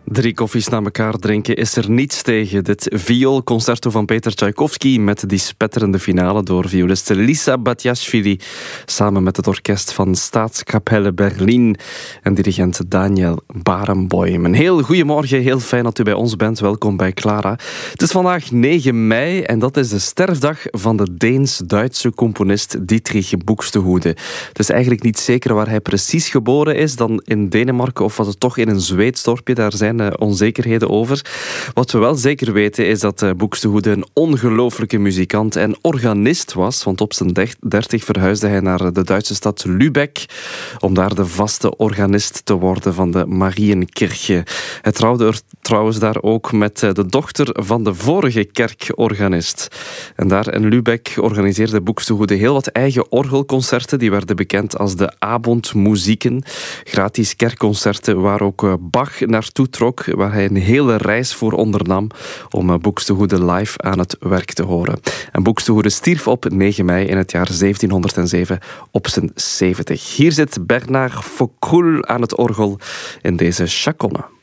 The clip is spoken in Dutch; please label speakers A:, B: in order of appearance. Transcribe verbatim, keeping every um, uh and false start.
A: Drie koffies na elkaar drinken is er niets tegen. Dit vioolconcerto van Peter Tchaikovsky met die spetterende finale door violiste Lisa Batiashvili samen met het orkest van Staatskapelle Berlin en dirigent Daniel Barenboim. Een heel goeiemorgen, heel fijn dat u bij ons bent. Welkom bij Clara. Het is vandaag negen mei en dat is de sterfdag van de Deens-Duitse componist Dietrich Buxtehude. Het is eigenlijk niet zeker waar hij precies geboren is, dan in Denemarken of was het toch in een Zweeds dorpje. Daar zijn onzekerheden over. Wat we wel zeker weten is dat Buxtehude een ongelooflijke muzikant en organist was, want op zijn dertig verhuisde hij naar de Duitse stad Lübeck om daar de vaste organist te worden van de Marienkirche. Hij trouwde er trouwens daar ook met de dochter van de vorige kerkorganist. En daar in Lübeck organiseerde Buxtehude heel wat eigen orgelconcerten. Die werden bekend als de Abendmuzieken. Gratis kerkconcerten waar ook Bach naartoe trok, waar hij een hele reis voor ondernam om Buxtehude live aan het werk te horen. En Buxtehude stierf op negen mei in het jaar zeventienhonderdzeven op zijn zeventig. Hier zit Bernard Foucault aan het orgel in deze chaconne.